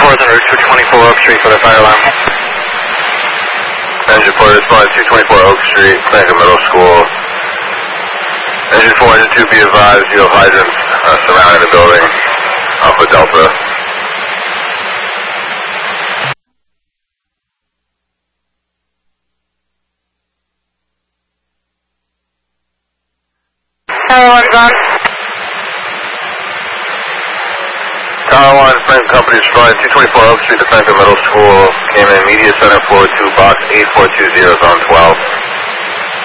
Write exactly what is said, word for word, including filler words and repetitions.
four's on Route two twenty-four Oak Street for the fire alarm. Engine four, respond two twenty-four Oak Street, Franklin Middle School. Engine four, Engine two, be advised, you have hydrants uh, surrounding the building. Alpha Delta. Tower one's on. Tower one, Franklin Company responding two twenty-four Oak Street to Franklin Middle School. Came in media center floor two, box eight four two zero, zone twelve.